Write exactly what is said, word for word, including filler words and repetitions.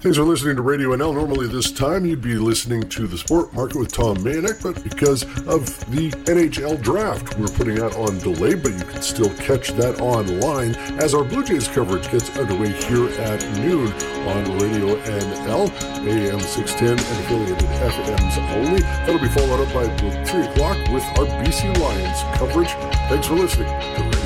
Thanks for listening to Radio N L. Normally this time you'd be listening to The Sport Market with Tom Mayonek, but because of the N H L draft, we're putting that on delay, but you can still catch that online as our Blue Jays coverage gets underway here at noon on Radio N L, A M six ten and affiliated F Ms only. That'll be followed up by three o'clock with our B C Lions coverage. Thanks for listening to Radio